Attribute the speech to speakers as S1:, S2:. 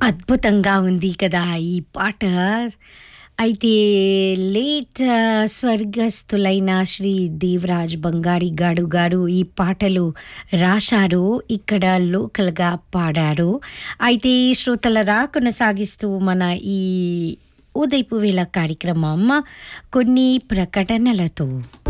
S1: అద్భుతంగా ఉంది కదా! ఈ పాట. అయితే స్వర్గస్థులైన శ్రీ దేవరాజ్ బంగారి గారు ఈ పాటలు రాశారు. ఇక్కడ లోకల్‌గా పాడారు. అయితే శ్రోతలరా కొనసాగిస్తూ మన ఈ ఉదయపు వేళ కార్యక్రమం కొన్ని ప్రకటనలతో.